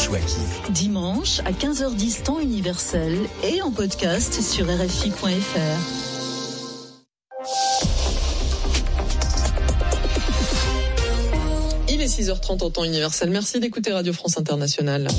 Chouaki. Dimanche à 15h10 temps universel et en podcast sur RFI.fr. Il est 6h30 en temps universel. Merci d'écouter Radio France Internationale.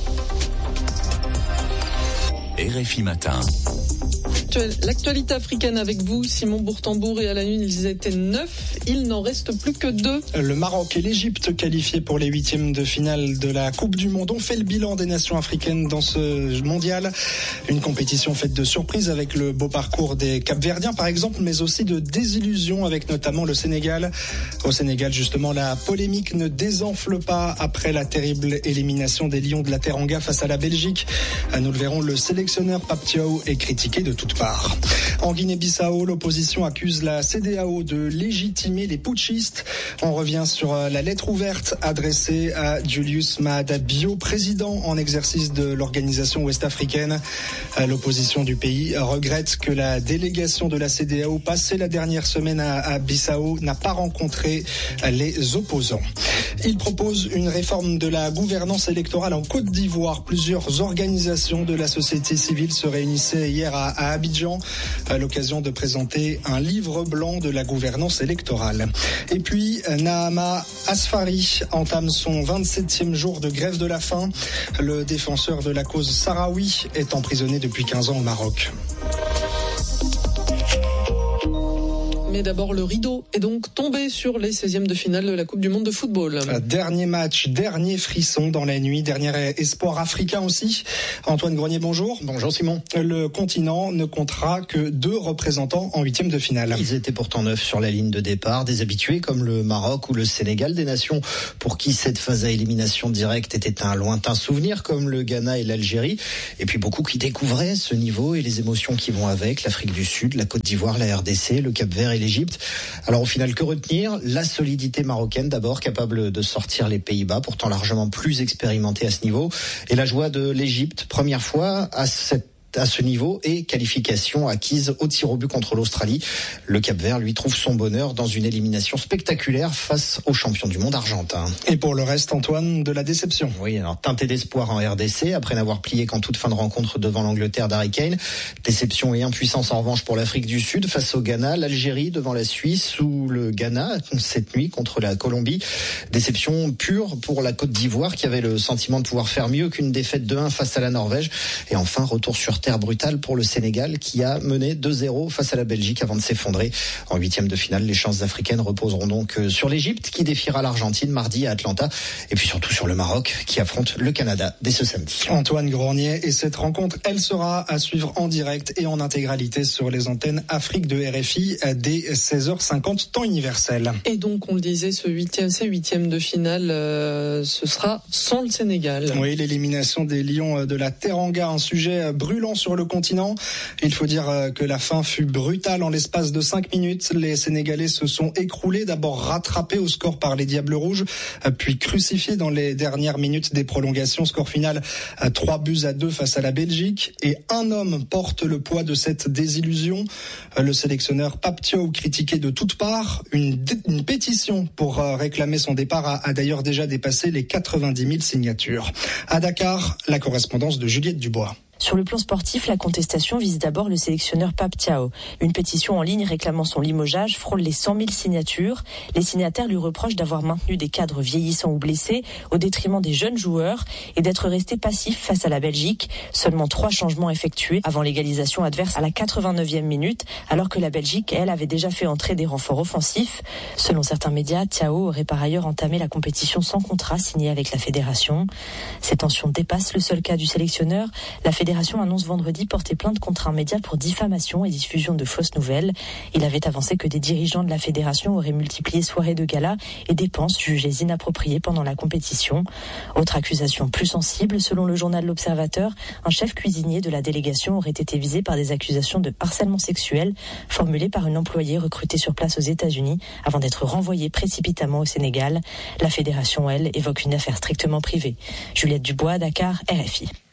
RFI Matin. L'actualité africaine avec vous, Simon Bourtambour, et à la une, ils étaient 9, il n'en reste plus que 2. Le Maroc et l'Égypte qualifiés pour les huitièmes de finale de la Coupe du Monde ont fait le bilan des nations africaines dans ce mondial. Une compétition faite de surprises avec le beau parcours des Cap-Verdiens par exemple, mais aussi de désillusions avec notamment le Sénégal. Au Sénégal justement, la polémique ne désenfle pas après la terrible élimination des Lions de la Teranga face à la Belgique. Nous le verrons, le sélectionneur Pape Thiaw est critiqué de toutes parts. En Guinée-Bissau, l'opposition accuse la CEDEAO de légitimer les putschistes. On revient sur la lettre ouverte adressée à Julius Maada Bio, président en exercice de l'organisation ouest-africaine. L'opposition du pays regrette que la délégation de la CEDEAO passée la dernière semaine à Bissau n'a pas rencontré les opposants. Il propose une réforme de la gouvernance électorale en Côte d'Ivoire. Plusieurs organisations de la société civile se réunissaient hier à Abidjan à l'occasion de présenter un livre blanc de la gouvernance électorale. Et puis, Nahama Asfari entame son 27e jour de grève de la faim. Le défenseur de la cause sahraoui est emprisonné depuis 15 ans au Maroc. Mais d'abord, le rideau est donc tombé sur les 16e de finale de la Coupe du Monde de football. Dernier match, dernier frisson dans la nuit, dernier espoir africain aussi. Antoine Grenier, bonjour. Bonjour Simon. Le continent ne comptera que 2 représentants en 8e de finale. Ils étaient pourtant 9 sur la ligne de départ, des habitués comme le Maroc ou le Sénégal, des nations pour qui cette phase à élimination directe était un lointain souvenir comme le Ghana et l'Algérie. Et puis beaucoup qui découvraient ce niveau et les émotions qui vont avec, l'Afrique du Sud, la Côte d'Ivoire, la RDC, le Cap-Vert et l'Égypte. Alors au final, que retenir ? La solidité marocaine d'abord, capable de sortir les Pays-Bas, pourtant largement plus expérimentés à ce niveau. Et la joie de l'Égypte, première fois à ce niveau, et qualification acquise au tir au but contre l'Australie. Le Cap-Vert, lui, trouve son bonheur dans une élimination spectaculaire face aux champions du monde argentin. Et pour le reste, Antoine, de la déception. Oui, alors teinté d'espoir en RDC, après n'avoir plié qu'en toute fin de rencontre devant l'Angleterre d'Harry Kane. Déception et impuissance en revanche pour l'Afrique du Sud face au Ghana, l'Algérie devant la Suisse ou le Ghana cette nuit contre la Colombie. Déception pure pour la Côte d'Ivoire qui avait le sentiment de pouvoir faire mieux qu'une défaite 2-1 face à la Norvège. Et enfin, retour sur terre brutale pour le Sénégal qui a mené 2-0 face à la Belgique avant de s'effondrer. En 8e de finale, les chances africaines reposeront donc sur l'Égypte qui défiera l'Argentine mardi à Atlanta et puis surtout sur le Maroc qui affronte le Canada dès ce samedi. Antoine Grenier, et cette rencontre, elle sera à suivre en direct et en intégralité sur les antennes Afrique de RFI dès 16h50 temps universel. Et donc on le disait, ces 8e de finale, ce sera sans le Sénégal. Oui, l'élimination des Lions de la Teranga, un sujet brûlant sur le continent. Il faut dire que la fin fut brutale en l'espace de 5 minutes. Les Sénégalais se sont écroulés, d'abord rattrapés au score par les Diables Rouges, puis crucifiés dans les dernières minutes des prolongations. Score final 3-2 face à la Belgique. Et un homme porte le poids de cette désillusion. Le sélectionneur Pape Thiaw, critiqué de toutes parts. Une pétition pour réclamer son départ a d'ailleurs déjà dépassé les 90 000 signatures. À Dakar, la correspondance de Juliette Dubois. Sur le plan sportif, la contestation vise d'abord le sélectionneur Pape Thiaw. Une pétition en ligne réclamant son limogeage frôle les 100 000 signatures. Les signataires lui reprochent d'avoir maintenu des cadres vieillissants ou blessés au détriment des jeunes joueurs et d'être resté passif face à la Belgique. Seulement 3 changements effectués avant l'égalisation adverse à la 89e minute, alors que la Belgique, elle, avait déjà fait entrer des renforts offensifs. Selon certains médias, Thiaw aurait par ailleurs entamé la compétition sans contrat signé avec la fédération. Ces tensions dépassent le seul cas du sélectionneur. La fédération annonce vendredi porter plainte contre un média pour diffamation et diffusion de fausses nouvelles. Il avait avancé que des dirigeants de la fédération auraient multiplié soirées de gala et dépenses jugées inappropriées pendant la compétition. Autre accusation plus sensible, selon le journal L'Observateur, un chef cuisinier de la délégation aurait été visé par des accusations de harcèlement sexuel formulées par une employée recrutée sur place aux États-Unis avant d'être renvoyée précipitamment au Sénégal. La fédération, elle, évoque une affaire strictement privée. Juliette Dubois, Dakar, RFI.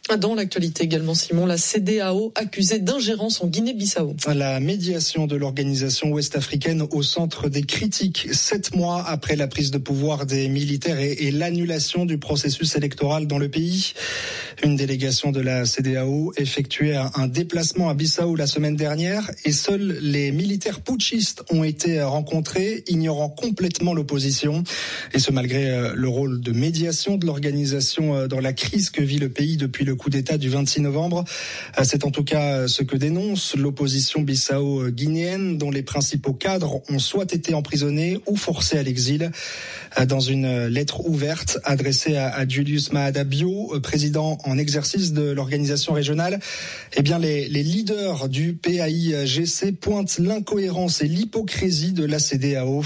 Dans l'actualité également, Simon, la CEDEAO accusée d'ingérence en Guinée-Bissau. La médiation de l'organisation ouest-africaine au centre des critiques 7 mois après la prise de pouvoir des militaires et l'annulation du processus électoral dans le pays. Une délégation de la CEDEAO effectuait un déplacement à Bissau la semaine dernière et seuls les militaires putschistes ont été rencontrés, ignorant complètement l'opposition. Et ce malgré le rôle de médiation de l'organisation dans la crise que vit le pays depuis le coup d'État du 26 novembre. C'est en tout cas ce que dénonce l'opposition bissau-guinéenne, dont les principaux cadres ont soit été emprisonnés ou forcés à l'exil. Dans une lettre ouverte adressée à Julius Maada Bio, président en exercice de l'organisation régionale, eh bien les leaders du PAIGC pointent l'incohérence et l'hypocrisie de la CEDEAO.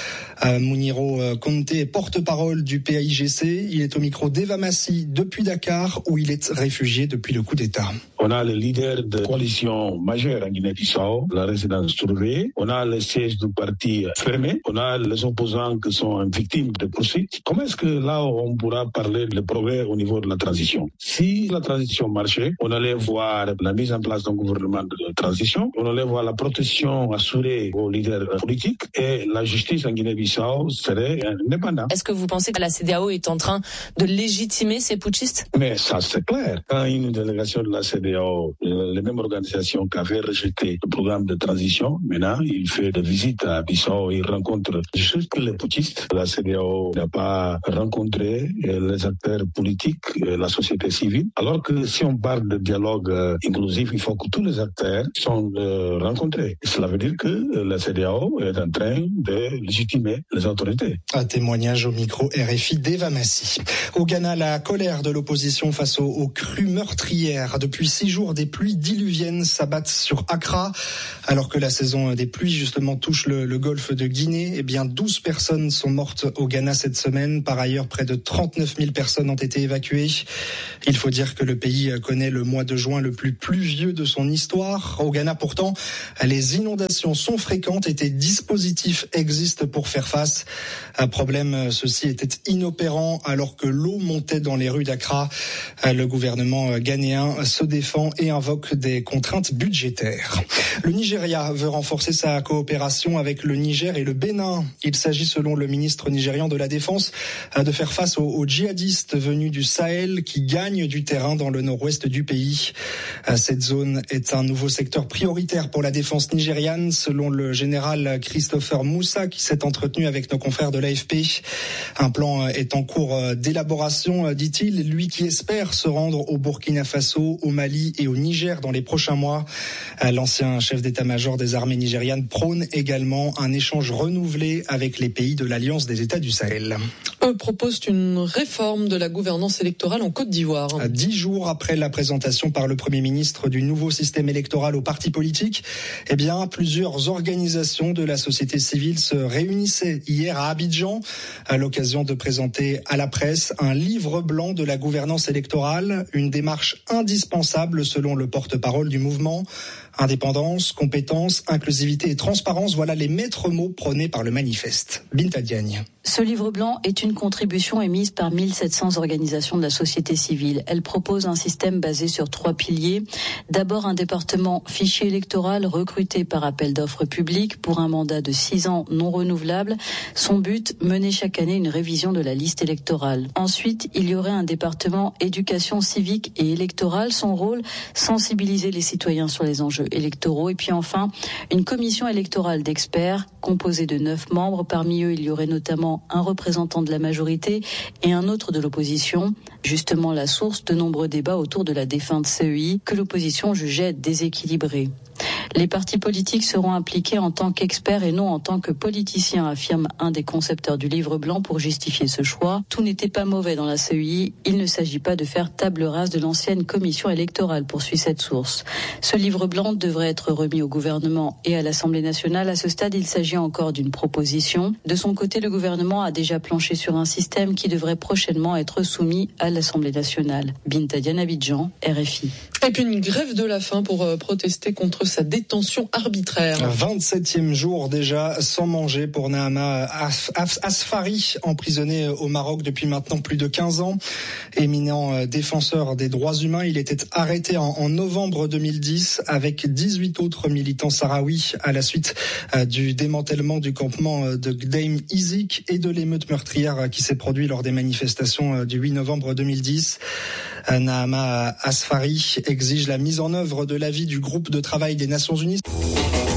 Muniro Conte est porte-parole du PAIGC. Il est au micro d'Eva Massi depuis Dakar, où il est réfugié depuis le coup d'État. On a le leader de coalition majeure en Guinée-Bissau, la résidence surveillée. On a le siège du parti fermé. On a les opposants qui sont victimes de poursuites. Comment est-ce que là, on pourra parler de progrès au niveau de la transition? Si la transition marchait, on allait voir la mise en place d'un gouvernement de transition. On allait voir la protection assurée aux leaders politiques et la justice en Guinée-Bissau serait indépendante. Est-ce que vous pensez que la CEDEAO est en train de légitimer ces putschistes? Mais ça, c'est clair. Quand une délégation de la CEDEAO, les mêmes organisations qui avaient rejeté le programme de transition, maintenant, il fait des visites à Bissau, il rencontre juste les putschistes. La CEDEAO n'a pas rencontré les acteurs politiques, la société civile. Alors que si on parle de dialogue inclusif, il faut que tous les acteurs sont rencontrés. Cela veut dire que la CEDEAO est en train de légitimer les autorités. Un témoignage au micro RFI d'Eva Massi. Au Ghana, la colère de l'opposition face aux crues meurtrières. Depuis 6 jours, des pluies diluviennes s'abattent sur Accra. Alors que la saison des pluies, justement, touche le golfe de Guinée, eh bien, 12 personnes sont mortes au Ghana cette semaine. Par ailleurs, près de 39 000 personnes ont été évacuées. Il faut dire que le pays connaît le mois de juin le plus pluvieux de son histoire. Au Ghana, pourtant, les inondations sont fréquentes et des dispositifs existent pour faire face. Un problème, ceci était inopérant alors que l'eau montait dans les rues d'Accra. Le gouvernement ghanéen se défend et invoque des contraintes budgétaires. Le Nigeria veut renforcer sa coopération avec le Niger et le Bénin. Il s'agit, selon le ministre nigérian de la Défense, de faire face aux djihadistes venus du Sahel qui gagnent du terrain dans le nord-ouest du pays. Cette zone est un nouveau secteur prioritaire pour la défense nigériane, selon le général Christopher Moussa, qui s'est entretenu avec nos confrères de l'AFP. Un plan est en cours d'élaboration, dit-il, lui qui espère se rendre au Burkina Faso, au Mali et au Niger dans les prochains mois. L'ancien chef d'état-major des armées nigérianes prône également un échange renouvelé avec les pays de l'Alliance des États du Sahel. Eux proposent une réforme de la gouvernance électorale en Côte d'Ivoire. 10 jours après la présentation par le Premier ministre du nouveau système électoral aux partis politiques, eh bien, plusieurs organisations de la société civile se réunissaient hier à Abidjan à l'occasion de présenter à la presse un livre blanc de la gouvernance électorale, une démarche indispensable selon le porte-parole du mouvement. Indépendance, compétence, inclusivité et transparence, voilà les maîtres mots prônés par le manifeste. Binta Diagne. Ce livre blanc est une contribution émise par 1700 organisations de la société civile. Elle propose un système basé sur 3 piliers. D'abord, un département fichier électoral recruté par appel d'offres publiques pour un mandat de 6 ans non renouvelable. Son but, mener chaque année une révision de la liste électorale. Ensuite, il y aurait un département éducation civique et électorale. Son rôle, sensibiliser les citoyens sur les enjeux électoraux. Et puis enfin, une commission électorale d'experts composée de 9 membres. Parmi eux, il y aurait notamment un représentant de la majorité et un autre de l'opposition. Justement la source de nombreux débats autour de la défunte CEI que l'opposition jugeait déséquilibrée. Les partis politiques seront impliqués en tant qu'experts et non en tant que politiciens, affirme un des concepteurs du livre blanc pour justifier ce choix. Tout n'était pas mauvais dans la CEI. Il ne s'agit pas de faire table rase de l'ancienne commission électorale, poursuit cette source. Ce livre blanc devrait être remis au gouvernement et à l'Assemblée nationale. À ce stade, il s'agit encore d'une proposition. De son côté, le gouvernement a déjà planché sur un système qui devrait prochainement être soumis à l'Assemblée nationale. Binta Diagne, Abidjan, RFI. Et puis une grève de la faim pour protester contre sa détention arbitraire. 27e jour déjà sans manger pour Nahama Asfari, emprisonné au Maroc depuis maintenant plus de 15 ans. Éminent défenseur des droits humains, il était arrêté en novembre 2010 avec 18 autres militants sahraouis à la suite du démantèlement du campement de Gdeim Izik et de l'émeute meurtrière qui s'est produite lors des manifestations du 8 novembre 2010. Nahama Asfari exige la mise en œuvre de l'avis du groupe de travail des Nations Unies.